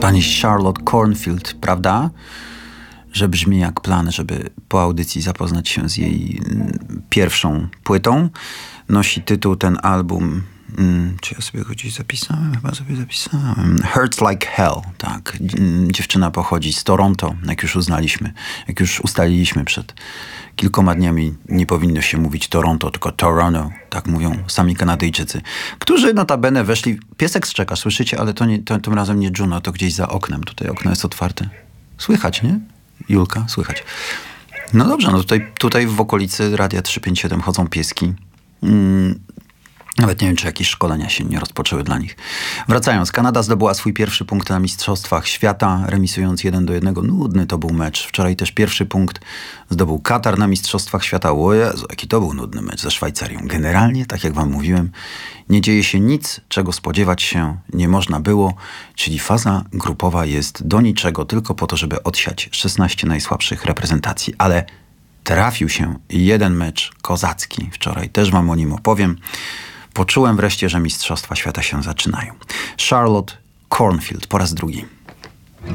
Pani Charlotte Cornfield, prawda? Że brzmi jak plan, żeby po audycji zapoznać się z jej pierwszą płytą. Nosi tytuł ten album... czy ja sobie go gdzieś zapisałem? Chyba sobie zapisałem. Hurts Like Hell, tak. Dziewczyna pochodzi z Toronto, jak już ustaliliśmy przed kilkoma dniami. Nie powinno się mówić Toronto, tylko Toronto. Tak mówią sami Kanadyjczycy, którzy notabene weszli... Piesek strzeka, słyszycie? Ale tym razem nie Juno, to gdzieś za oknem. Tutaj okno jest otwarte. Słychać, nie? Julka, słychać. No dobrze, no tutaj w okolicy Radia 357 chodzą pieski. Nawet nie wiem, czy jakieś szkolenia się nie rozpoczęły dla nich. Wracając, Kanada zdobyła swój pierwszy punkt na Mistrzostwach Świata, remisując 1-1. Nudny to był mecz. Wczoraj też pierwszy punkt zdobył Katar na Mistrzostwach Świata. O Jezu, jaki to był nudny mecz ze Szwajcarią. Generalnie, tak jak wam mówiłem, nie dzieje się nic, czego spodziewać się nie można było, czyli faza grupowa jest do niczego, tylko po to, żeby odsiać 16 najsłabszych reprezentacji. Ale trafił się jeden mecz kozacki wczoraj. Też wam o nim opowiem. Poczułem wreszcie, że Mistrzostwa Świata się zaczynają. Charlotte Cornfield po raz drugi.